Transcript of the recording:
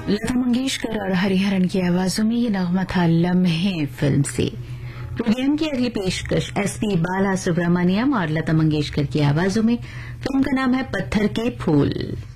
लता मंगेशकर और हरिहरन की आवाजों में ये नगमा था लम्हे फिल्म से। प्रोग्राम की अगली पेशकश एसपी बाला सुब्रमण्यम और लता मंगेशकर की आवाजों में। फिल्म का नाम है पत्थर के फूल।